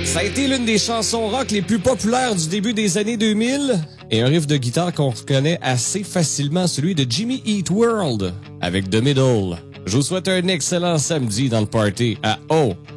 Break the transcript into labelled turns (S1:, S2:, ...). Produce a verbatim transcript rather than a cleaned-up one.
S1: Ça a été l'une des chansons rock les plus populaires du début des années deux mille et un riff de guitare qu'on reconnaît assez facilement, celui de Jimmy Eat World avec The Middle. Je vous souhaite un excellent samedi dans le party à O